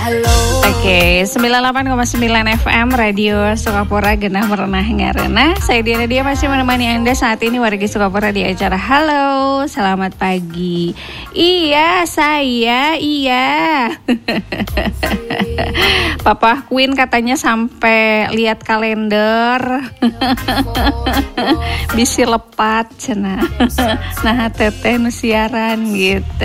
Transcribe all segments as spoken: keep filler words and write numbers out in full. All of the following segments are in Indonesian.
Oke, sembilan puluh delapan koma sembilan F M Radio Sukapura Genah Merenah Ngarena. Saya Diana Dia masih menemani Anda saat ini warga Sukapura di acara Halo, selamat pagi. Iya, saya, iya. Papa Queen katanya sampai lihat kalender. Bisi lepat cenah. Nah, teteh nu siaran gitu.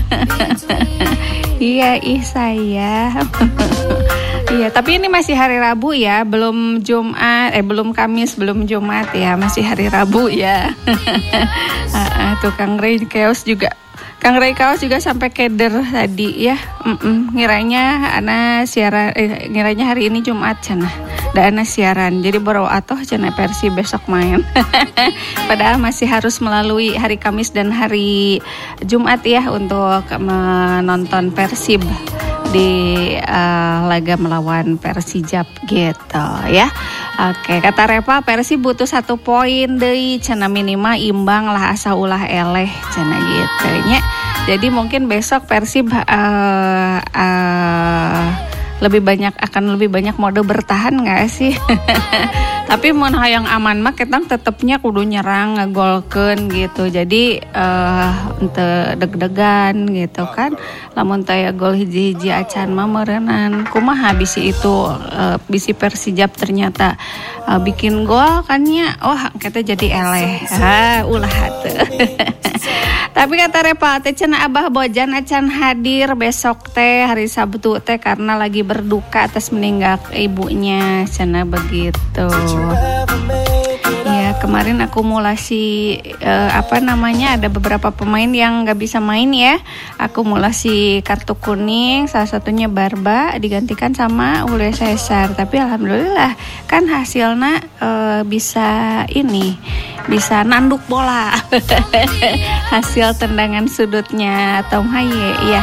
Iya, ih saya. Iya, tapi ini masih hari Rabu ya, belum Jumat, eh belum Kamis, belum Jumat ya, masih hari Rabu ya. uh, uh, tuh Kang Ray Chaos juga, Kang Ray Chaos juga sampai keder tadi ya. Mm-mm, ngiranya ana siaran, eh, ngiranya hari ini Jumat cenah, da ana siaran, jadi baru atoh cenah Persi besok main. Padahal masih harus melalui hari Kamis dan hari Jumat ya untuk menonton Persib di uh, laga melawan Persijap gitu ya. Oke, kata Repa Persib butuh satu poin deui cenah, minimal imbang lah asa ulah eleh cenah gitu nya. Jadi mungkin besok Persib uh, uh, lebih banyak akan lebih banyak mode bertahan nggak sih? Tapi mun hayang aman mah ketang tetepnya kudu nyerang ngagolkeun gitu. Jadi uh, ente deg-degan gitu kan. Lamun taya gol hiji-hiji acan mah meureunnan. Kumaha bisi itu uh, bisi Persijap ternyata uh, bikin gol kan nya. Oh, kita jadi eleh. Ah, ulah teu. Tapi kata Repa teh cenah Abah Bojan acan hadir besok teh hari Sabtu teh karena lagi berduka atas meninggal ibunya cenah begitu. Ya, kemarin akumulasi eh, apa namanya ada beberapa pemain yang nggak bisa main ya. Akumulasi kartu kuning, salah satunya Barba digantikan sama Julio Cesar. Tapi alhamdulillah kan hasilnya eh, bisa ini, bisa nanduk bola. Hasil tendangan sudutnya Tom Haye ya.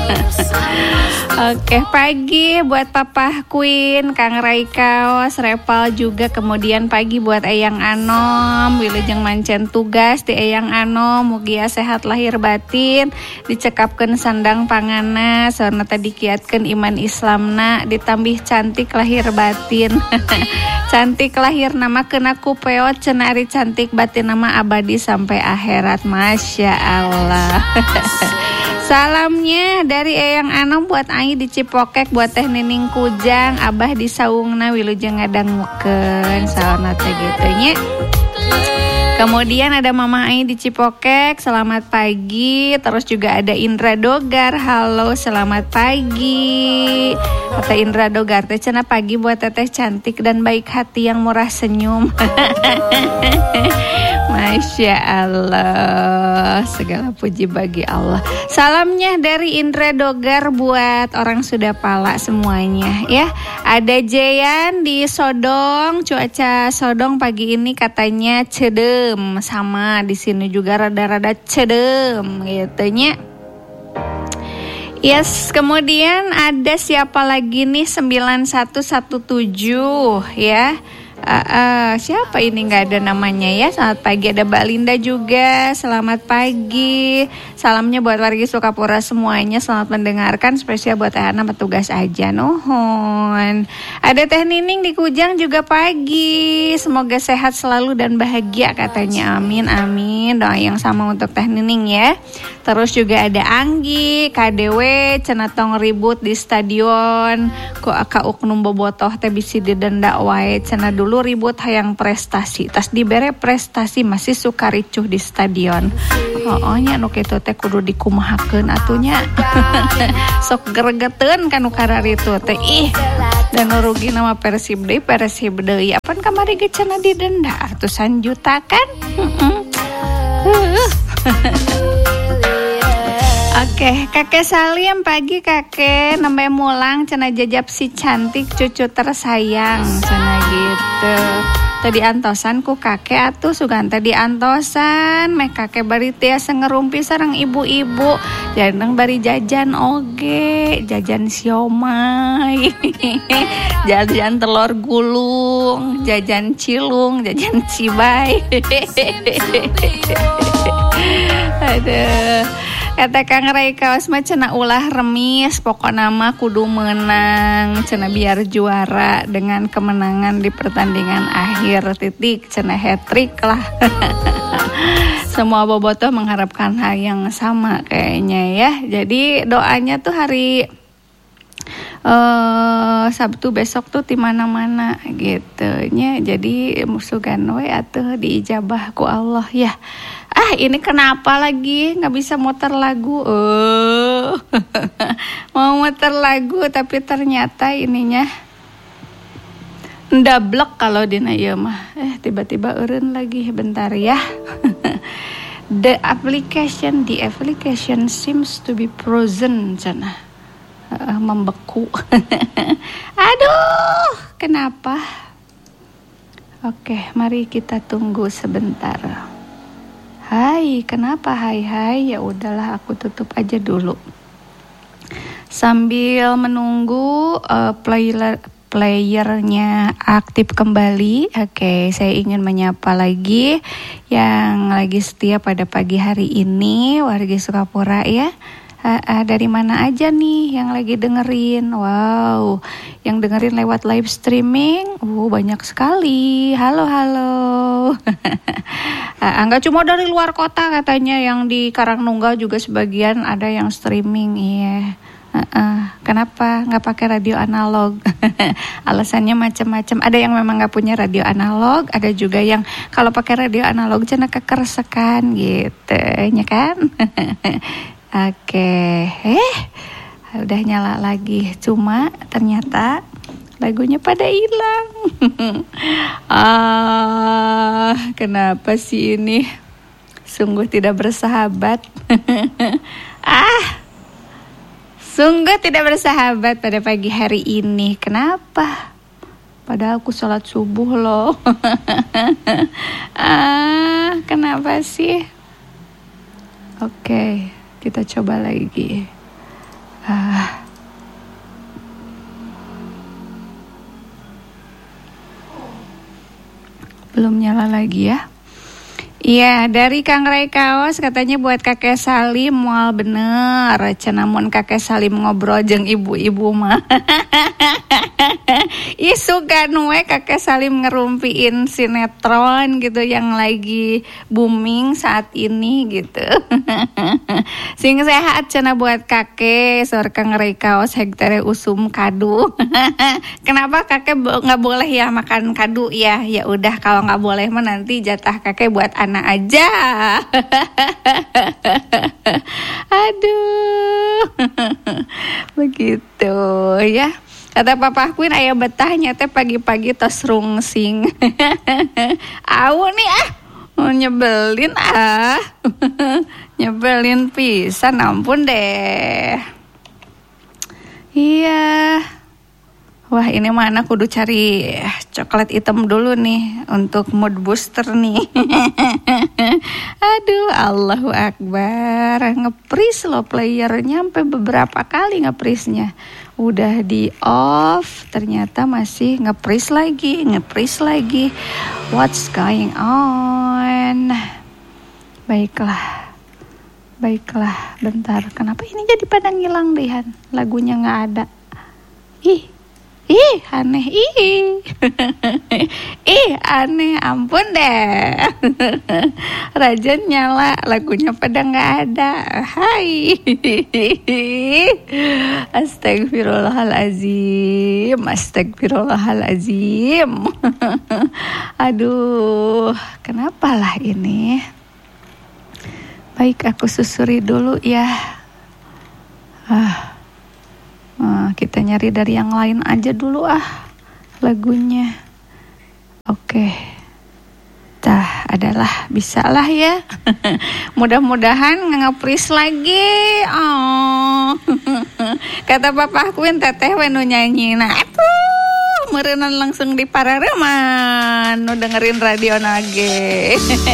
Oke, pagi buat Papa Queen, Kang Ray Chaos, Repal juga, kemudian pagi buat Eyang Anom, wilujeng mancen tugas di Eyang Anom, mugia sehat lahir batin, dicekapkeun sandang pangana, sareng tadi kiatkeun iman Islamna, ditambih cantik lahir batin. Cantik lahir nama kena kupeot, cenah ari cantik batin nama abadi sampai akhirat. Masya Allah. Salamnya dari Eyang Anom buat Ai di Cipokek, buat Teh Nining Kujang, Abah di Saungna wilujeng ngadangukeun saona teh gitu nya. Kemudian ada Mama Ai di Cipokek, selamat pagi. Terus juga ada Indra Dogar, halo selamat pagi. Kata Indra Dogar teh cenah pagi buat teteh cantik dan baik hati yang murah senyum. Masya Allah, segala puji bagi Allah. Salamnya dari Indra Dogar buat orang sudah pala semuanya ya. Ada Jeyan di Sodong, cuaca Sodong pagi ini katanya cedem, sama di sini juga rada-rada cedem gitu nya. Yes, kemudian ada siapa lagi nih sembilan satu satu tujuh ya. Uh, uh, siapa ini nggak ada namanya ya. Selamat pagi, ada Mbak Linda juga, selamat pagi. Salamnya buat warga Sukapura semuanya, selamat mendengarkan, spesial buat Teh Ana petugas aja nuhun. Ada Teh Nining di Kujang juga pagi, semoga sehat selalu dan bahagia katanya, amin amin. Doa yang sama untuk Teh Nining ya. Terus juga ada Anggi, K D W, cenatong ribut di stadion, kok aka uknum bobotoh teh bisi didenda wae, cenah dulu lu ribut hayang prestasi, tas dibere prestasi masih suka ricuh di stadion. Oh, oh nya nu kitu teh kudu dikumahakeun atunya. Sok gregeteun kan nu kararitu teh. Ih, dan rugi nama Persib deui, Persib deui. Apan kamari ge cenah didenda ratusan juta kan? Heeh. Oke, kakek Salim pagi kakek, namanya Mulang, cenah jajab si cantik cucu tersayang, cenah gitu. Tadi antosan ku kakek atuh sugan tadi antosan, meh kakek bari tiasa ngerumpi sareng ibu-ibu, jadang bari jajan oge, jajan siomay, jajan telur gulung, jajan cilung, jajan cibay. Aduh. Kata Kang Ray kaos mah cenah ulah remis, pokokna mah kudu menang, cenah biar juara dengan kemenangan di pertandingan akhir titik, cenah hat-trick lah. Semua bobotoh mengharapkan hal yang sama kayaknya ya. Jadi doanya tuh hari uh, Sabtu besok tuh di mana-mana gitu nya. Jadi musugan we atuh diijabah ku Allah ya. Ah ini kenapa lagi nggak bisa muter lagu? Oh, mau muter lagu tapi ternyata ininya ndablek kalau dina ieu mah. Eh tiba-tiba eureun lagi bentar ya. The application, the application seems to be frozen cenah. Uh, membeku. Aduh, kenapa? Oke, mari kita tunggu sebentar. Hai, kenapa hai hai? Ya udahlah aku tutup aja dulu. Sambil menunggu uh, player playernya aktif kembali. Oke, saya ingin menyapa lagi yang lagi setia pada pagi hari ini, warga Sukapura ya. Uh, uh, dari mana aja nih yang lagi dengerin? Wow, yang dengerin lewat live streaming, uh banyak sekali. Halo halo. uh, Enggak cuma dari luar kota katanya, yang di Karangnunggal juga sebagian ada yang streaming. Iya. Uh, uh, kenapa nggak pakai radio analog? Alasannya macam-macam. Ada yang memang nggak punya radio analog, ada juga yang kalau pakai radio analog cenah kekersekan gitu, ya kan? Oke, eh udah nyala lagi. Cuma ternyata lagunya pada hilang. Ah, kenapa sih ini? Sungguh tidak bersahabat. ah, sungguh tidak bersahabat pada pagi hari ini. Kenapa? Padahal aku sholat subuh loh. ah, kenapa sih? Oke. Okay. Kita coba lagi. Ah. Belum nyala lagi ya. Iya, dari Kang Ray kaos katanya buat kakek Salim moal bener. Cenah mun kakek Salim ngobrol jeung ibu-ibu mah. Isu kan we kakek Salim ngerumpiin sinetron gitu yang lagi booming saat ini gitu. Sing sehat cenah buat kakek, sor Kang Ray kaos hektere usum kadu. Kenapa kakek enggak bo- boleh ya makan kadu ya? Ya udah kalau enggak boleh mah nanti jatah kakek buat anak aja. Aduh. Begitu ya. Kata Papa Queen aya betahnya teh pagi-pagi tos rungsing. Awu nih ah. Nyebelin ah. Nyebelin pisan, ampun deh. Iya. Wah ini mana kudu cari coklat hitam dulu nih untuk mood booster nih. Aduh, Allahu Akbar. Ngepris loh playernya sampai beberapa kali ngeprisnya. Udah di off, ternyata masih ngepris lagi, ngepris lagi. What's going on? Baiklah. Baiklah, bentar. Kenapa ini jadi pada ngilang deh, Han? Lagunya nggak ada. Ih. Ih, aneh, ih. Ih, aneh, ampun deh. Rajan nyala, lagunya pada gak ada. Hai. Astagfirullahalazim. Astagfirullahalazim. Aduh, kenapa lah ini? Baik, aku susuri dulu ya. Ah. Nah, kita nyari dari yang lain aja dulu ah lagunya. Oke. Tah, adalah bisa lah ya. Mudah-mudahan nge-pris lagi. Oh. Kata Papa Queen teteh we nu nyanyi. Nah, atuh meureunna langsung di parareman nu dengerin radio nage.